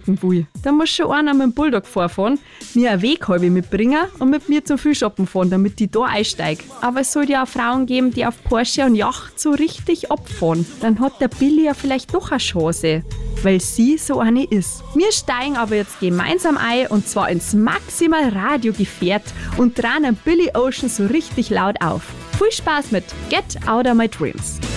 shoppen will, dann muss schon einer mit dem Bulldog vorfahren, mir eine Weghalbe mitbringen und mit mir zum Viehshoppen fahren, damit ich da einsteige. Aber es soll ja auch Frauen geben, die auf Porsche und Yacht so richtig abfahren. Dann hat der Billy ja vielleicht doch eine Chance, weil sie so eine ist. Wir steigen aber jetzt gemeinsam ein und zwar ins Maximal Radio-Gefährt und drehen Billy Ocean so richtig laut auf. Viel Spaß mit Get Out of My Dreams.